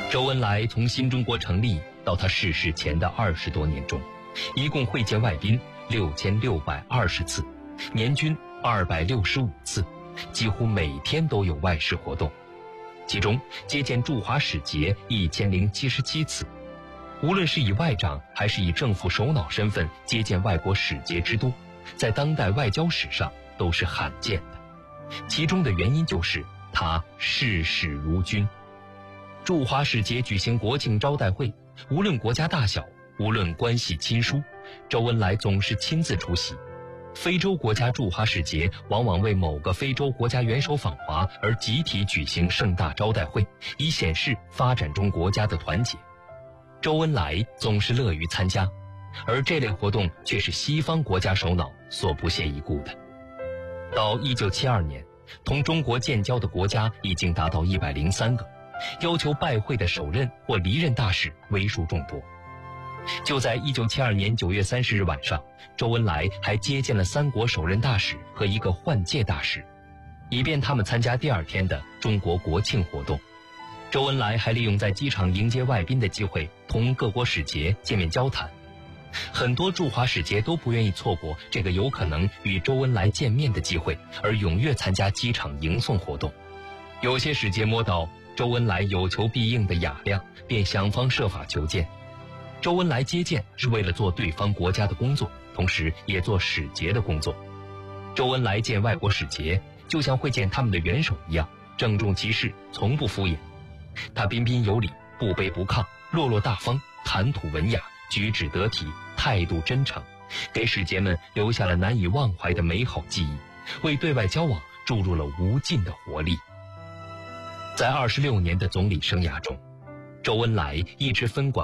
周恩来从新中国成立到他逝世前的20多年中，一共会见外宾6620次，年均265次，几乎每天都有外事活动。其中接见驻华使节1077次，无论是以外长还是以政府首脑身份接见外国使节之多，在当代外交史上都是罕见的。其中的原因就是他视事如君。驻华使节举行国庆招待会，无论国家大小，无论关系亲疏，周恩来总是亲自出席。非洲国家驻华使节往往为某个非洲国家元首访华而集体举行盛大招待会，以显示发展中国家的团结。周恩来总是乐于参加，而这类活动却是西方国家首脑所不屑一顾的。到1972年，同中国建交的国家已经达到103个，要求拜会的首任或离任大使为数众多。就在1972年9月30日晚上，周恩来还接见了3国首任大使和1个换届大使，以便他们参加第2天的中国国庆活动。周恩来还利用在机场迎接外宾的机会，同各国使节见面交谈。很多驻华使节都不愿意错过这个有可能与周恩来见面的机会，而踊跃参加机场迎送活动。有些使节摸到周恩来有求必应的雅量，便想方设法求见。周恩来接见是为了做对方国家的工作，同时也做使节的工作。周恩来见外国使节，就像会见他们的元首一样，郑重其事，从不敷衍。他彬彬有礼，不卑不亢，落落大方，谈吐文雅，举止得体，态度真诚，给使节们留下了难以忘怀的美好记忆，为对外交往注入了无尽的活力。在26年的总理生涯中，周恩来一直分管